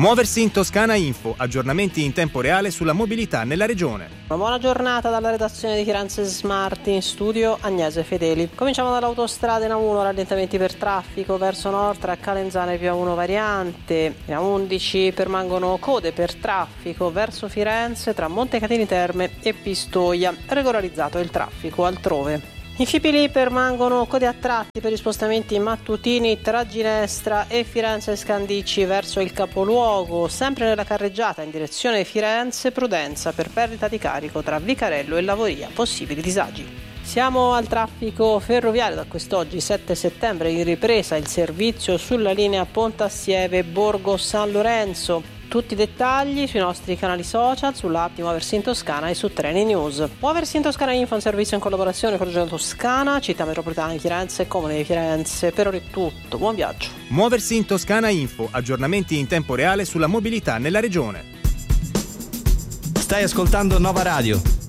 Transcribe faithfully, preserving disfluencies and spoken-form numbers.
Muoversi in Toscana Info, aggiornamenti in tempo reale sulla mobilità nella regione. Una buona giornata dalla redazione di Firenze Smart, in studio Agnese Fedeli. Cominciamo dall'autostrada in A uno, rallentamenti per traffico verso nord tra Calenzano e Via uno variante. In A undici permangono code per traffico verso Firenze tra Montecatini Terme e Pistoia. Regolarizzato il traffico altrove. In Scipili permangono code a tratti per gli spostamenti mattutini tra Ginestra e Firenze Scandicci verso il capoluogo. Sempre nella carreggiata in direzione Firenze, prudenza per perdita di carico tra Vicarello e Lavoria, possibili disagi. Siamo al traffico ferroviario. Da quest'oggi sette settembre in ripresa il servizio sulla linea Pontassieve-Borgo San Lorenzo. Tutti i dettagli sui nostri canali social, sull'app di Muoversi in Toscana e su Treni News. Muoversi in Toscana Info è un servizio in collaborazione con Regione Toscana, Città Metropolitana di Firenze e Comune di Firenze. Per ora è tutto, buon viaggio. Muoversi in Toscana Info, aggiornamenti in tempo reale sulla mobilità nella regione. Stai ascoltando Nova Radio.